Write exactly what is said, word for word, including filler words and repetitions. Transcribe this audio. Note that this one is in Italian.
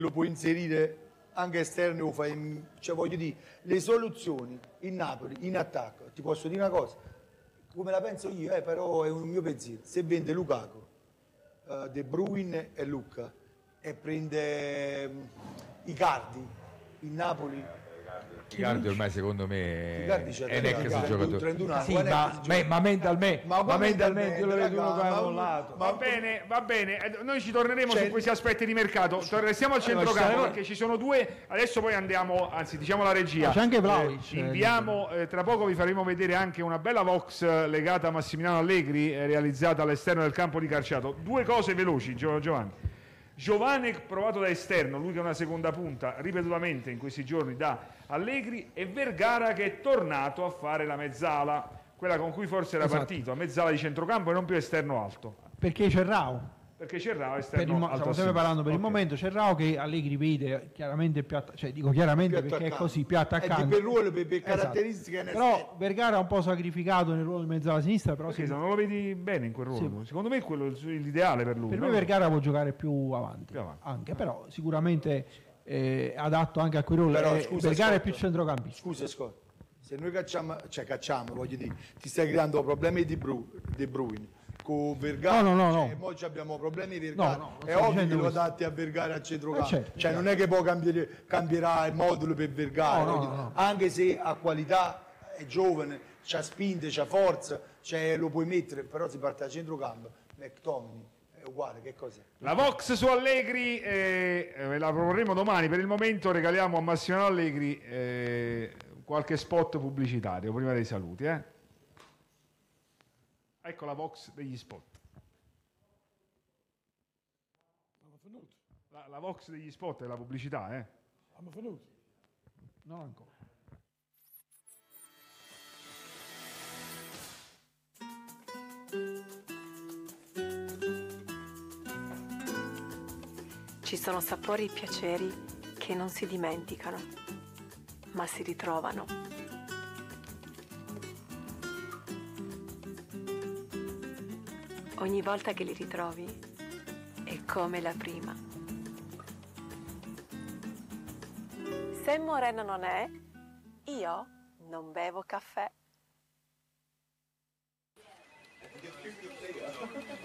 lo puoi inserire anche esterno, lo fai in- cioè voglio dire, le soluzioni in Napoli, in attacco, ti posso dire una cosa, come la penso io, eh, però è un mio pensiero, se vende Lukaku, eh, De Bruyne e Lucca e prende um, Icardi in Napoli, Icardi ormai secondo me Icardi c'è è un ex trentuno giocatore. trentuno anni, Sì, non è ma, ex ma, giocatore. ma mentalmente, Ma ma come mentalmente io lo mentalmente, vedo uno che raga, ha ma- mollato. ma- Va bene, va bene, Eh, noi ci torneremo Cioè- su questi aspetti di mercato. Tor- Restiamo al Allora, centrocampo ci sarà- perché ci sono due. Adesso poi andiamo, anzi, diciamo la regia. No, c'è anche Vlahovic, Eh, inviamo, eh, tra poco vi faremo vedere anche una bella Vox eh, legata a Massimiliano Allegri, eh, realizzata all'esterno del campo di calciato. Due cose veloci, Gio- Giovanni. Giovanni provato da esterno, lui che è una seconda punta, ripetutamente in questi giorni da Allegri, e Vergara che è tornato a fare la mezzala, quella con cui forse era Esatto. partito, a mezzala di centrocampo e non più esterno alto, Perché c'è Rao. perché c'era Per esterno il mo- alto. stiamo a sempre sinistra. parlando per il Ok. momento, c'è Rao che Allegri vede chiaramente più atta- cioè dico chiaramente Più perché è attaccante. così, più È di attaccante. per ruolo, per, per Esatto. caratteristiche è un Però esterno. Vergara è un po' sacrificato nel ruolo di mezzala sinistra, però Perché sì, se non lo vedi bene in quel ruolo? Secondo me è quello il- l'ideale per lui. per no? me Vergara può giocare più avanti, Più avanti. anche, però sicuramente eh, adatto anche a quel ruolo. Però, Eh, scusa, Vergara è Scott. più centrocampista. Scusa Scott, se noi cacciamo, cioè cacciamo, voglio dire, ti stai creando problemi di Bru, De Bruyne con Vergara, No, no, no, cioè, no. mo ci abbiamo problemi di Vergara, No, no, non è sto ovvio dicendo che lo questo. adatti a Vergara a centrocampo, Eh, certo, cioè non è che poi cambiere- cambierà il modulo per Vergara, No, no, voglio dire, no, no. anche se ha qualità, è giovane, c'ha spinte, c'ha forza, cioè, lo puoi mettere, però si parte da centrocampo, McTominay è uguale, che cos'è? La Vox su Allegri eh, eh, la proporremo domani. Per il momento regaliamo a Massimiliano Allegri eh, qualche spot pubblicitario prima dei saluti. eh. Ecco la Vox degli spot. La, la Vox degli spot è la pubblicità, eh. Non ancora. Ci sono sapori e piaceri che non si dimenticano, ma si ritrovano. Ogni volta che li ritrovi è come la prima. Se morena non è, io non bevo caffè.